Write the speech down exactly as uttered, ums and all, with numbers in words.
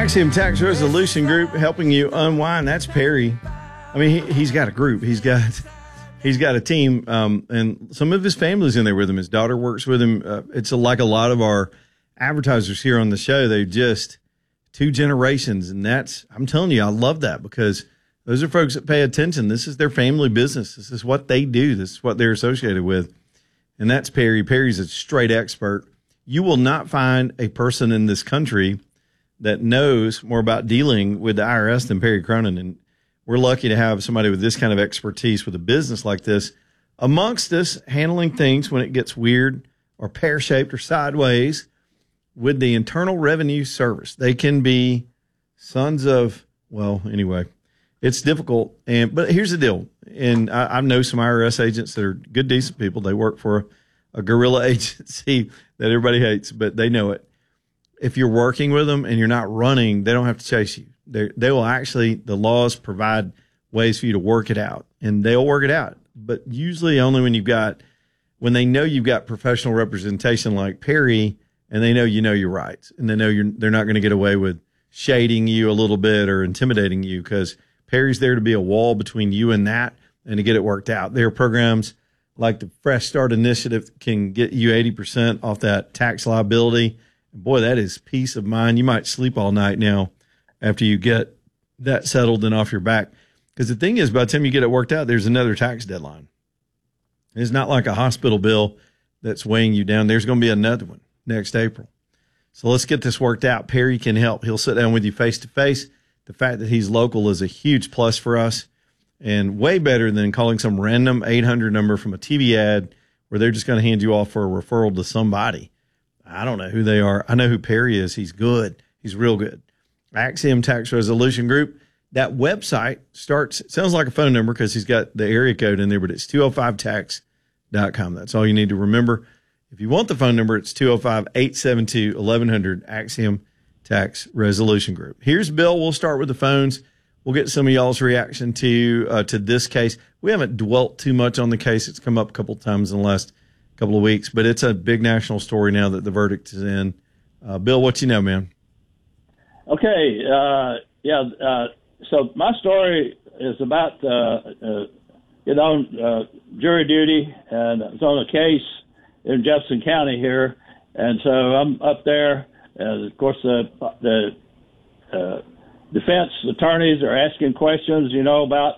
Axiom Tax Resolution Group helping you unwind. That's Perry. I mean, he, he's got a group. He's got he's got a team, um, and some of his family's in there with him. His daughter works with him. Uh, it's a, like a lot of our advertisers here on the show. They just two generations, and that's I'm telling you, I love that because those are folks that pay attention. This is their family business. This is what they do. This is what they're associated with, and that's Perry. Perry's a straight expert. You will not find a person in this country that knows more about dealing with the I R S than Perry Cronin. And we're lucky to have somebody with this kind of expertise with a business like this amongst us, handling things when it gets weird or pear-shaped or sideways with the Internal Revenue Service. They can be sons of, well, anyway, it's difficult. And but here's the deal. And I, I know some I R S agents that are good, decent people. They work for a, a guerrilla agency that everybody hates, but they know it. If you're working with them and you're not running, they don't have to chase you. They they will actually, the laws provide ways for you to work it out, and they'll work it out. But usually only when you've got, when they know you've got professional representation like Perry, and they know you know your rights, and they know you're they're not going to get away with shading you a little bit or intimidating you, because Perry's there to be a wall between you and that and to get it worked out. There are programs like the Fresh Start Initiative can get you eighty percent off that tax liability. Boy, that is peace of mind. You might sleep all night now after you get that settled and off your back. Because the thing is, by the time you get it worked out, there's another tax deadline. It's not like a hospital bill that's weighing you down. There's going to be another one next April. So let's get this worked out. Perry can help. He'll sit down with you face to face. The fact that he's local is a huge plus for us, and way better than calling some random eight hundred number from a T V ad where they're just going to hand you off for a referral to somebody. I don't know who they are. I know who Perry is. He's good. He's real good. Axiom Tax Resolution Group. That website starts, it sounds like a phone number because he's got the area code in there, but it's two oh five tax dot com. That's all you need to remember. If you want the phone number, it's two oh five, eight seven two, eleven hundred, Axiom Tax Resolution Group. Here's Bill. We'll start with the phones. We'll get some of y'all's reaction to uh, to this case. We haven't dwelt too much on the case. It's come up a couple of times in the last couple of weeks, but it's a big national story now that the verdict is in. Uh, Bill, what you know, man? Okay. Uh, yeah. Uh, so my story is about, uh, uh, you know, uh, jury duty, and it's on a case in Jefferson County here. And so I'm up there, and of course, the, the, uh, defense attorneys are asking questions, you know, about